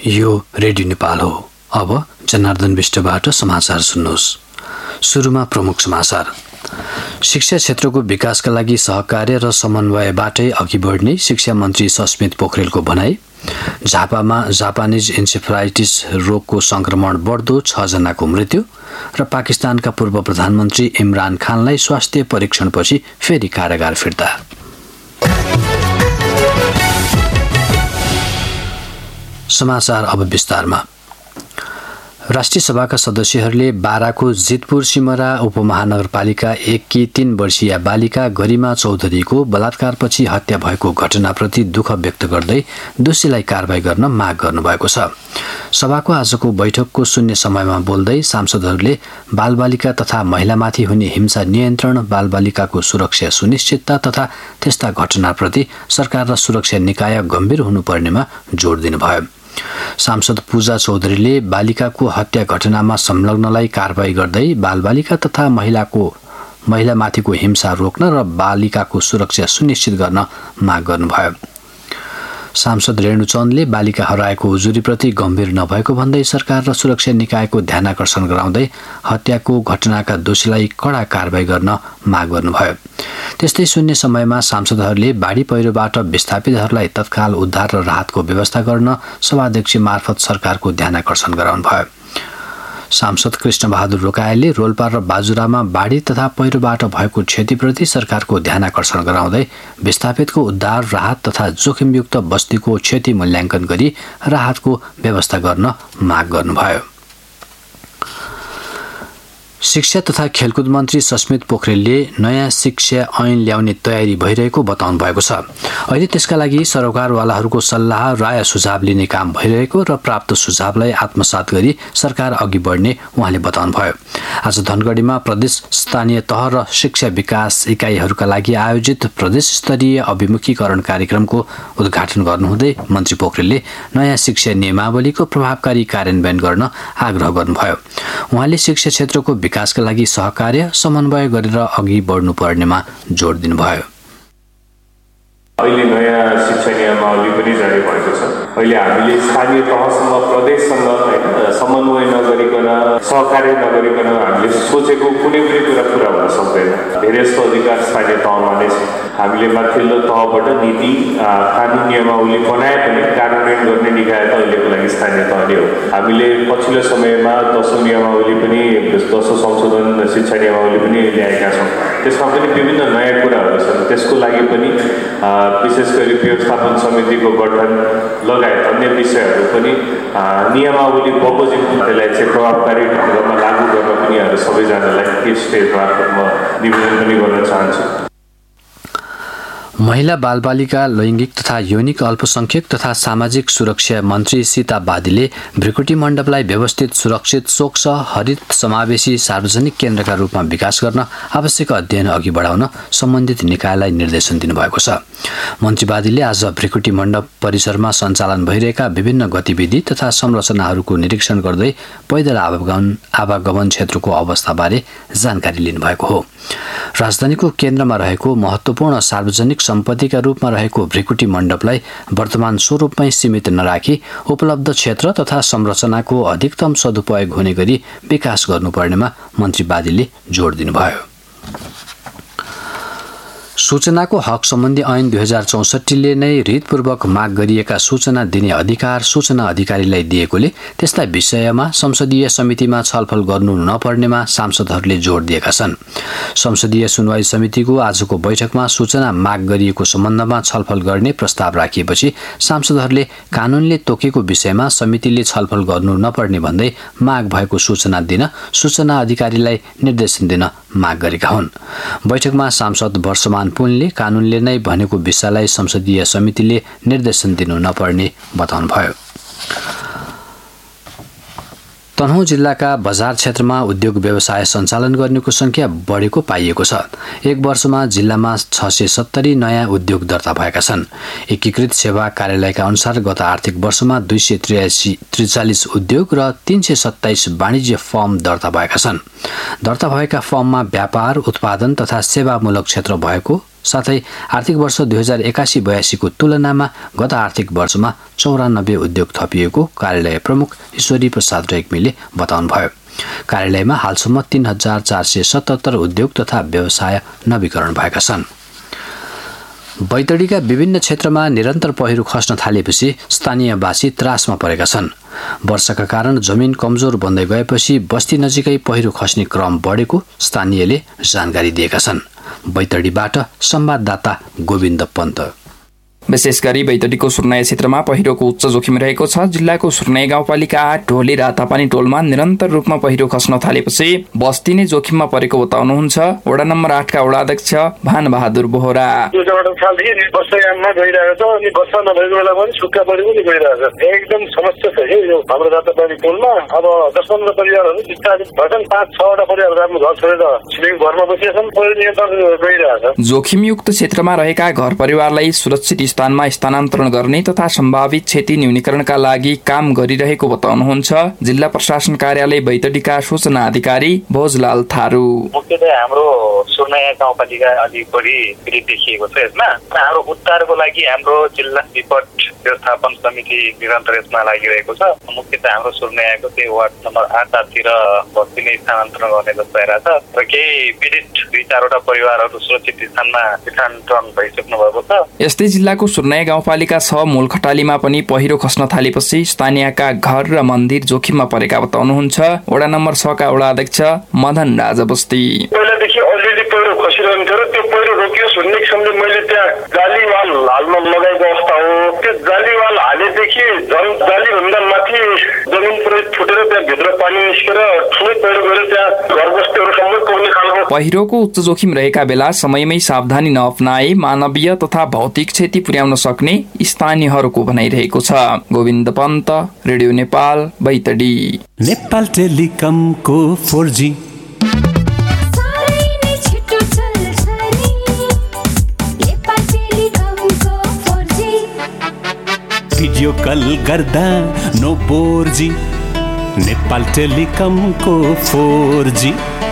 यो रेडियो नेपाल हो। अब जनार्दन विष्टबाट समाचार सुन्नुहोस्। सुरुमा प्रमुख समाचार। शिक्षा क्षेत्रको विकासका लागि सहकार्य र समन्वयबाटै अघि बढ्ने शिक्षा मन्त्री सस्मित पोखरेलको भनाई। झापामा जापानिज इन्सेफेलाइटिस रोगको संक्रमण बढ्दो 6 जनाको मृत्यु र पाकिस्तानका पूर्व प्रधानमन्त्री इमरान खानलाई स्वास्थ्य परीक्षणपछि फेरि कारागार फिर्ता। समाचार अब विस्तारमा। राष्ट्रिय सभाका सदस्यहरूले बाराको जितपुर सिमरा उपमहानगरपालिका 1 की 3 वर्षीय बालिका गरिमा चौधरीको बलात्कारपछि हत्या भएको घटनाप्रति दुःख व्यक्त गर्दै दोषीलाई कारबाही गर्न माग गर्नुभएको छ। सभाको आजको बैठकको शून्य समयमा बोल्दै सांसदहरूले बालबालिका तथा महिलामाथि हुने हिंसा नियन्त्रण, बालबालिकाको सुरक्षा सुनिश्चितता तथा त्यस्ता घटनाप्रति सरकार र सुरक्षा निकाय गम्भीर हुनुपर्नेमा जोड दिनुभयो। सांसद पूजा चौधरीले बालिकाको हत्या घटनामा संलग्नलाई कारबाही गर्दै बालबालिका तथा महिलामाथिको हिंसा रोक्न र बालिकाको सुरक्षा सुनिश्चित गर्न माग गर्नुभयो। सांसद रेणुचन्दले बालिका हराएको उजुरीप्रति गम्भीर नभएको भन्दै सरकार र सुरक्षा निकायको ध्यानाकर्षण गराउँदै हत्याको घटनाका दोषीलाई कडा कारबाही गर्न माग गर्नुभयो। त्यस्तै शून्य समयमा सांसदहरूले बाढी पहिरोबाट विस्थापितहरूलाई तत्काल उद्धार र राहतको व्यवस्था गर्न सभाध्यक्ष मार्फत सरकारको ध्यानाकर्षण गराउनुभयो। सांसद कृष्णबहादुर रोकायाले रोल्पा र बाजुरामा बाढी तथा पहिरोबाट भएको क्षतिप्रति सरकारको ध्यानाकर्षण गराउँदै विस्थापितको उद्धार, राहत तथा जोखिमयुक्त बस्तीको क्षति मूल्याङ्कन गरी राहतको व्यवस्था गर्न माग गर्नुभयो। शिक्षा तथा खेलकुद मन्त्री सस्मित पोखरेलले नयाँ शिक्षा ऐन ल्याउने तयारी भइरहेको बताउनु भएको छ। अहिले त्यसका लागि सरोकारवालाहरूको सल्लाह, राय, सुझाव लिने काम भइरहेको र प्राप्त सुझावलाई आत्मसात गरी सरकार अघि बढ्ने उहाँले बताउनुभयो। आज धनगढीमा प्रदेश स्थानीय तह र शिक्षा विकास इकाइहरूका लागि आयोजित प्रदेश स्तरीय अभिमुखीकरण कार्यक्रमको उद्घाटन गर्नुहुँदै मन्त्री पोखरेलले नयाँ शिक्षा नियमावलीको प्रभावकारी कार्यान्वयन गर्न आग्रह गर्नुभयो। उहाँले शिक्षा क्षेत्रको विकासका लागि सहकार्य समन्वय गरेर अघि बढ्नुपर्नेमा जोड दिनुभयो। अहिले नयाँ शिक्षा नियमावली पनि जारी भएको छ। अहिले हामीले स्थानीय तहसँग, प्रदेशसँग समन्वय नगरिकन, सहकार्य नगरिकन हामीले सोचेको कुनै पनि कुरा पुरा हुन सक्दैन। धेरै जस्तो अधिकार स्थानीय तहमा नै छ। हामीले माथिल्लो तहबाट नीति, कानुन, नियमावली बनाए पनि कार्यान्वयन गर्ने निकाय त अहिलेको लागि स्थानीय तह नै हो। हामीले पछिल्लो समयमा 10औं नियमावली पनि, 10औं संशोधन शिक्षा नियमावली पनि ल्याएका छौँ। त्यसमा पनि विभिन्न नयाँ कुराहरू छन्। त्यसको लागि पनि विशेष गरी व्यवस्थापन समितिको गठन लगायत अन्य विषयहरू पनि नियमावली बमोजिम त्यसलाई चाहिँ प्रभावकारी ढङ्गमा लागू गर्न पनि हामी सबैजनालाई यस स्टेजमा म निवेदन पनि गर्न चाहन्छु। महिला, बालबालिका, लैङ्गिक तथा यौनिक अल्पसंख्यक तथा सामाजिक सुरक्षा मन्त्री सीता बादीले भृकुटी मण्डपलाई व्यवस्थित, सुरक्षित, स्वच्छ, हरित, समावेशी सार्वजनिक केन्द्रका रूपमा विकास गर्न आवश्यक अध्ययन अघि बढाउन सम्बन्धित निकायलाई निर्देशन दिनुभएको छ। मन्त्री बादीले आज भृकुटी मण्डप परिसरमा सञ्चालन भइरहेका विभिन्न गतिविधि तथा संरचनाहरूको निरीक्षण गर्दै पैदल आवागमन क्षेत्रको अवस्थाबारे जानकारी लिनुभएको हो। राजधानीको केन्द्रमा रहेको महत्त्वपूर्ण सार्वजनिक सम्पत्तिका रूपमा रहेको भृकुटी मण्डपलाई वर्तमान स्वरूपमै सीमित नराखी उपलब्ध क्षेत्र तथा संरचनाको अधिकतम सदुपयोग हुने गरी विकास गर्नुपर्नेमा मन्त्री बादीले जोड दिनुभयो। सूचनाको हक सम्बन्धी ऐन 2064ले नै हृदपूर्वक माग गरिएका सूचना दिने अधिकार सूचना अधिकारीलाई दिएकोले त्यसलाई विषयमा संसदीय समितिमा छलफल गर्नु नपर्नेमा सांसदहरूले जोड दिएका छन्। संसदीय सुनवाई समितिको आजको बैठकमा सूचना माग गरिएको सम्बन्धमा छलफल गर्ने प्रस्ताव राखिएपछि सांसदहरूले कानूनले तोकेको विषयमा समितिले छलफल गर्नु नपर्ने भन्दै माग भएको सूचना दिन सूचना अधिकारीलाई निर्देशन दिन माग गरेका हुन्। बैठकमा सांसद वर्षमान पुनले कानूनले नै भनेको विषयलाई संसदीय समितिले निर्देशन दिनु नपर्ने बताउनुभयो। तनहुँ जिल्लाका बजार क्षेत्रमा उद्योग व्यवसाय सञ्चालन गर्नेको संख्या बढेको पाइएको छ। एक वर्षमा जिल्लामा 670 नयाँ उद्योग दर्ता भएका छन्। एकीकृत सेवा कार्यालयका अनुसार गत आर्थिक वर्षमा 243 उद्योग र 327 वाणिज्य फर्म दर्ता भएका छन्। दर्ता भएका फर्ममा व्यापार, उत्पादन तथा सेवामूलक क्षेत्र भएको साथै आर्थिक वर्ष 2081-82 को तुलनामा गत आर्थिक वर्षमा 94 उद्योग थपिएको कार्यालय प्रमुख ईश्वरी प्रसाद रेग्मीले बताउनुभयो। कार्यालयमा हालसम्म 3477 उद्योग तथा व्यवसाय नवीकरण भएका छन्। बैतडीका विभिन्न क्षेत्रमा निरन्तर पहिरो खस्न थालेपछि स्थानीयवासी त्रासमा परेका छन्। वर्षाका कारण जमिन कमजोर बन्दै गएपछि बस्ती नजिकै पहिरो खस्ने क्रम बढेको स्थानीयले जानकारी दिएका छन्। बैतडीबाट संवाददाता गोविन्द पन्त। विशेष गरी बैतडीको सुर्नाया क्षेत्रमा पहिरोको उच्च जोखिम रहेको छ। जिल्लाको सुर्नाया गाउँपालिका 8 ढोली र तापानी टोलमा निरन्तर रूपमा पहिरो खस्न थालेपछि बस्ती नै जोखिममा परेको बताउनुहुन्छ वडा नम्बर 8 का वडा अध्यक्ष भान बहादुर बोहरा। वर्षायाममा गइरहेको छ अनि वर्षा नभएको बेला पनि सुक्खा परि पनि गइरहेको छ। एकदम समस्या छ यो हाम्रो तापानी टोलमा। अब 10-15 परिवारहरू विस्तारित भएछन्। 5-6 वटा परिवारहरू आफ्नो घर छोडेर छिमेकी घरमा बसेका छन्। पहिरो नियन्त्रण गइरहेको छ। जोखिमयुक्त क्षेत्रमा रहेका घर परिवारलाई सुरक्षित स्थानमा स्थानान्तरण गर्ने तथा सम्भावित क्षति न्यूनीकरणका लागि काम गरिरहेको बताउनुहुन्छ जिल्ला प्रशासन कार्यालय बैतडीका सूचना अधिकारी भोजलाल थारू। मुख्यतः हाम्रो सुर्नाया गाउँपालिका अलि बढी पीडित देखिएको छ। यसमा हाम्रो उद्धारको लागि हाम्रो जिल्ला विपद व्यवस्थापन समिति निरन्तर यसमा लागिरहेको छ। मुख्यतः हाम्रो सुर्नायाको चाहिँ वार्ड नम्बर 8 तिर बस्ती नै स्थानान्तरण गर्ने जस्तो आइरहेछ र केही पीडित 2-4 वटा परिवारहरू सुरक्षित स्थानमा स्थानान्तरण भइसक्नु भएको छ। यस्तै जिल्लाको सुर्नाया गाउँपालिका 6 मूलखटालीमा पनि पहिरो खस्न थालेपछि स्थानीयका घर र मन्दिर जोखिममा परेका बताउनुहुन्छ वडा नम्बर 6 का वडा अध्यक्ष मदन राजा बस्ती। पहिलादेखि अलरेडी पहिरो खसिरहन्थ्यो र त्यो पहिरो रोकियोस् भन्ने किसिमले मैले त्यहाँ जालीवाल हाल्न लगाएको अवस्था हो। त्यो जालीवाल हालेदेखि जालीभन्दा माथि जमिन पुरै फुटेर त्यहाँ भित्र पानी निस्केर ठुलै पहिरो गएर त्यहाँ घर बस्तीहरूसम्म पुग्ने खालको। पहिरोको उच्च जोखिम रहेका बेला समयमै सावधानी नअपनाए मानवीय तथा भौतिक क्षति पुर्याउन सक्ने स्थानीयहरूको भनाइरहेको छ। Govind Pant, radio Nepal, Baitadi. Nepal टेलिकमको 4G video call गर्दा नो 4G नेपाल टेलिकमको 4G।